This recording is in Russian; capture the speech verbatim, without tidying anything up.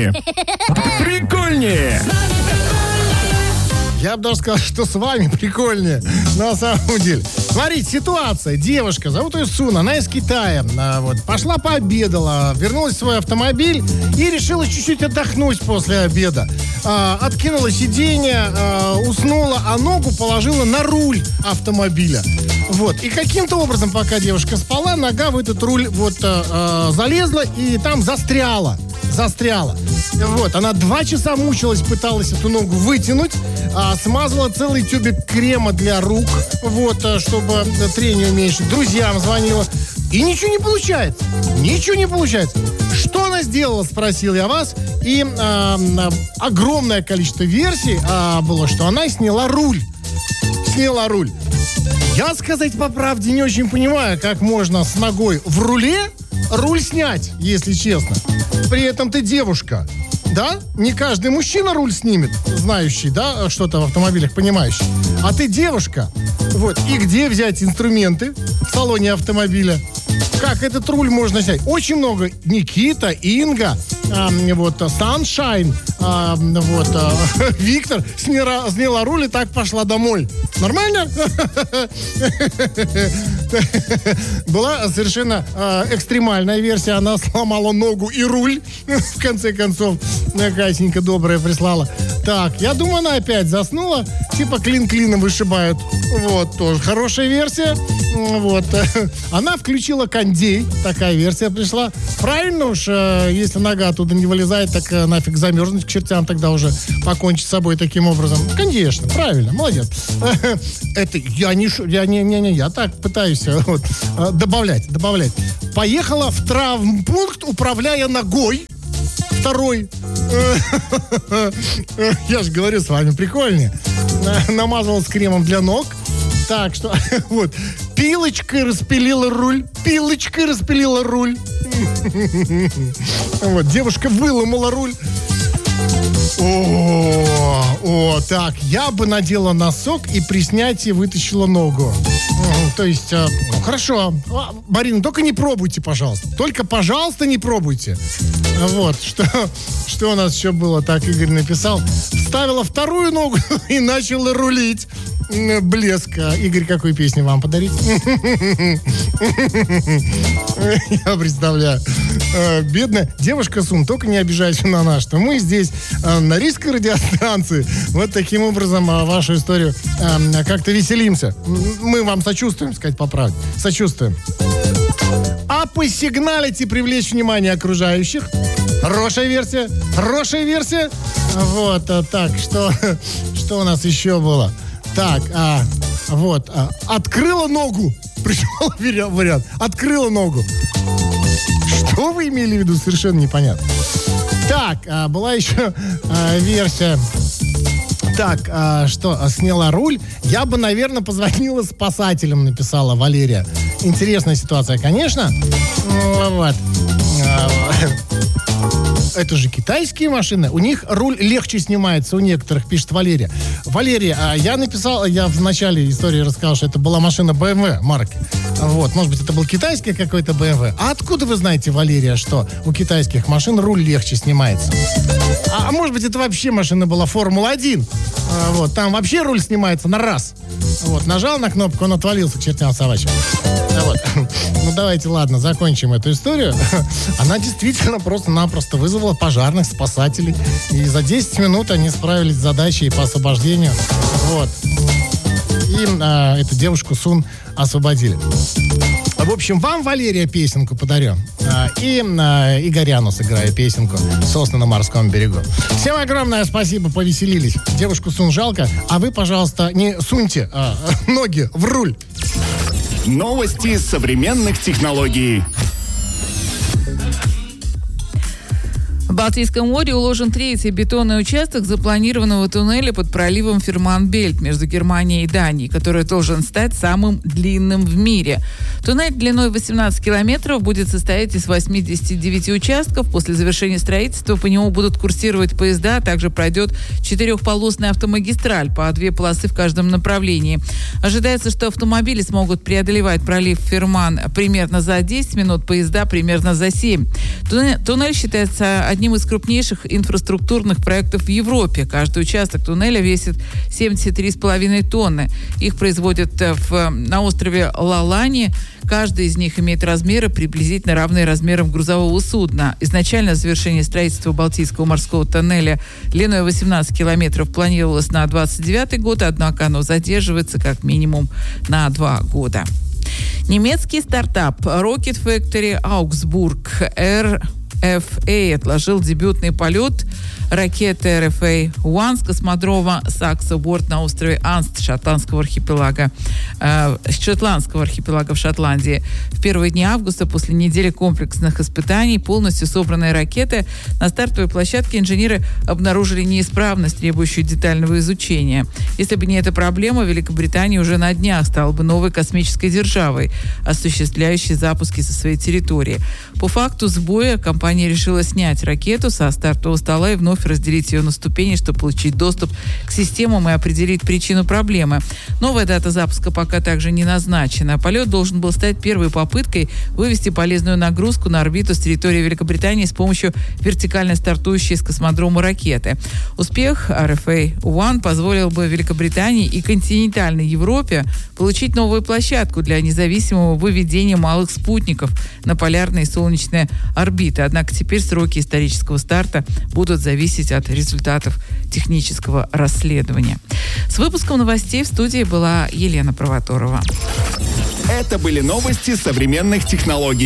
вами прикольнее. Я бы даже сказал, что с вами прикольнее. На самом деле. Смотрите, ситуация. Девушка, зовут ее Сун, она из Китая. А, вот, пошла пообедала, вернулась в свой автомобиль и решила чуть-чуть отдохнуть после обеда. А, откинула сиденье, а, уснула, а ногу положила на руль автомобиля. Вот. И каким-то образом, пока девушка спала, нога в этот руль вот а, а, залезла и там застряла. Застряла. Вот. Она два часа мучилась, пыталась эту ногу вытянуть, а, смазала целый тюбик крема для рук, вот, а, чтобы трение уменьшить. Друзьям звонила. И ничего не получается. Ничего не получается. Что она сделала, спросил я вас. И а, а, огромное количество версий а, было, что она сняла руль. Сняла руль. Я, сказать по правде, не очень понимаю, как можно с ногой в руле руль снять, если честно. При этом ты девушка, да? Не каждый мужчина руль снимет, знающий, да, что-то в автомобилях, понимающий. А ты девушка. Вот. И где взять инструменты в салоне автомобиля? Как этот руль можно снять? Очень много. Никита, Инга, а, вот, Саншайн, а, вот, а, Виктор сняла, сняла руль и так пошла домой. Нормально? Была совершенно э, экстремальная версия. Она сломала ногу и руль. В конце концов, Катенька добрая прислала. Так, я думаю, она опять заснула. Типа клин клином вышибают. Вот, тоже хорошая версия. Вот. Она включила кондей. Такая версия пришла. Правильно уж, э, если нога оттуда не вылезает, так э, нафиг замерзнуть к чертям, тогда уже покончить с собой таким образом. Конечно, правильно, молодец. Это я не, я не, не, не, я так пытаюсь вот, добавлять, добавлять. Поехала в травмпункт, управляя ногой. Второй. Я же говорю, с вами прикольнее. Намазала с кремом для ног. Так, что вот. Пилочкой распилила руль. Пилочкой распилила руль. Вот, девушка выломала руль. О, о, так, я бы надела носок и при снятии вытащила ногу. То есть, э, ну, хорошо. Марина, только не пробуйте, пожалуйста. Только, пожалуйста, не пробуйте. Вот, что, что у нас еще было? Так, Игорь написал. Вставила вторую ногу и начала рулить. Блеск. Игорь, какую песню вам подарить? Я представляю. Бедная девушка Сун, только не обижайся на нас, что мы здесь на Рижской радиостанции вот таким образом вашу историю как-то веселимся. Мы вам сочувствуем, сказать по правде. Сочувствуем. А посигналить и привлечь внимание окружающих. Хорошая версия. Хорошая версия. Вот, так, что, что у нас еще было? Так, а, вот, а, открыла ногу. Пришел вариант. Открыла ногу. Что вы имели в виду? Совершенно непонятно. Так, а, была еще а, версия. Так, а, что, а, сняла руль. Я бы, наверное, позвонила спасателям, написала Валерия. Интересная ситуация, конечно. Вот. Это же китайские машины. У них руль легче снимается, у некоторых, пишет Валерия. Валерия, а я написал, я в начале истории рассказал, что это была машина бэ эм вэ марки. Вот, может быть, это был китайский какой-то бэ эм вэ. А откуда вы знаете, Валерия, что у китайских машин руль легче снимается? А, а может быть, это вообще машина была Формула один. А, вот, там вообще руль снимается на раз. Вот, нажал на кнопку, он отвалился к чертям собачьим. Вот. Ну, давайте, ладно, закончим эту историю. Она действительно просто-напросто вызвала пожарных, спасателей. И за десять минут они справились с задачей по освобождению. Вот. И а, эту девушку Сун освободили. В общем, вам, Валерия, песенку подарю. А, и а, Игоряну сыграю песенку «Сосны на морском берегу». Всем огромное спасибо, повеселились. Девушку Сун жалко, а вы, пожалуйста, не суньте а, ноги в руль. Новости современных технологий. В Балтийском море уложен третий бетонный участок запланированного туннеля под проливом Ферман-Бельт между Германией и Данией, который должен стать самым длинным в мире. Туннель длиной восемнадцать километров будет состоять из восьмидесяти девяти участков. После завершения строительства по нему будут курсировать поезда, а также пройдет четырехполосная автомагистраль по две полосы в каждом направлении. Ожидается, что автомобили смогут преодолевать пролив Ферман примерно за десять минут, поезда примерно за семь. Туннель, туннель считается одним одним из крупнейших инфраструктурных проектов в Европе. Каждый участок туннеля весит семьдесят три с половиной тонны. Их производят в, на острове Лалани. Каждый из них имеет размеры, приблизительно равные размерам грузового судна. Изначально завершение строительства Балтийского морского тоннеля длиной восемнадцать километров планировалось на двадцать девятый год, однако оно задерживается как минимум на два года. Немецкий стартап Rocket Factory Augsburg эр эф эй отложил дебютный полет ракеты эр эф эй один с космодрома Саксо-Борт на острове Анст шотландского архипелага, э, шотландского архипелага в Шотландии. В первые дни августа, после недели комплексных испытаний, полностью собранные ракеты на стартовой площадке инженеры обнаружили неисправность, требующую детального изучения. Если бы не эта проблема, Великобритания уже на днях стала бы новой космической державой, осуществляющей запуски со своей территории. По факту сбоя компания решила снять ракету со стартового стола и вновь разделить ее на ступени, чтобы получить доступ к системам и определить причину проблемы. Новая дата запуска пока также не назначена. Полет должен был стать первой попыткой вывести полезную нагрузку на орбиту с территории Великобритании с помощью вертикально стартующей с космодрома ракеты. Успех эр эф эй один позволил бы Великобритании и континентальной Европе получить новую площадку для независимого выведения малых спутников на полярные и солнечные орбиты. Однако теперь сроки исторического старта будут зависеть от результатов технического расследования. С выпуском новостей в студии была Елена Провоторова. Это были новости современных технологий.